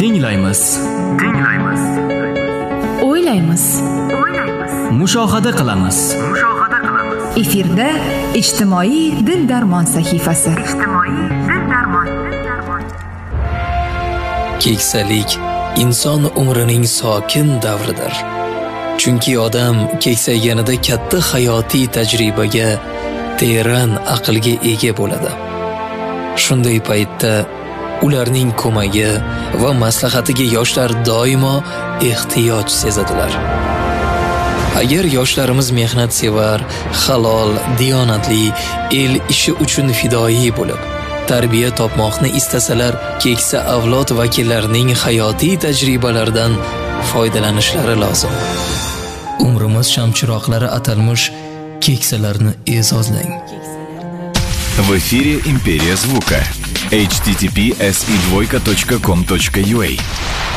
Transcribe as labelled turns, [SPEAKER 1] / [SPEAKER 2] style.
[SPEAKER 1] Tinglaymiz.
[SPEAKER 2] O'ylaymiz.
[SPEAKER 1] Mushohada qilamiz.
[SPEAKER 2] Efirda ijtimoiy dil-darmon sahifasi.
[SPEAKER 3] Keksalik inson umrining sokin davridir. Chunki odam keksayganida katta hayotiy tajribaga, teran aqlga ega bo'ladi. Shunday paytda ularning ko'magi va maslahatiga yoshlar doimo ehtiyoj sezadilar. Agar yoshlarimiz mehnatsevar, halol, diyonatli, el ishi uchun fidoyi bo'lib, tarbiya topmoqni istasalar, keksa avlod vakillarining hayotiy tajribalaridan foydalanishlari lozim. Umrimiz shamchiroqlari atalmish keksalarni e'zozlang.
[SPEAKER 4] В эфире «Империя звука». https://com.ua